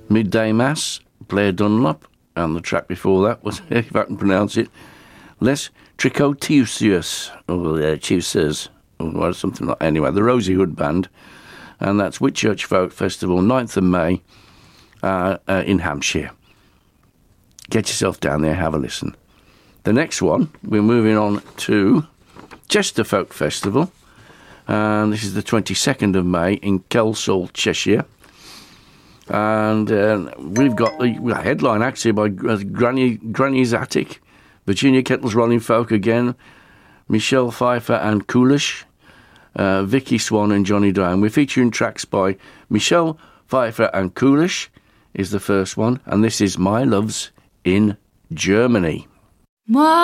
Midday Mass, Blair Dunlop, and the track before that was, if I can pronounce it, Les Tricotius, or Tuesers, or something like that. Anyway, the Rosie Hood Band, and that's Whitchurch Folk Festival, 9th of May, in Hampshire. Get yourself down there, have a listen. The next one, we're moving on to Chester Folk Festival, and this is the 22nd of May in Kelsall, Cheshire. And we've got the headline actually by Granny's Attic, Virginia Kettles Rolling Folk again, Michelle Pfeiffer and Coolish, Vicky Swan and Johnny Down. We're featuring tracks by Michelle Pfeiffer and Coolish is the first one, and this is My Love's in Germany.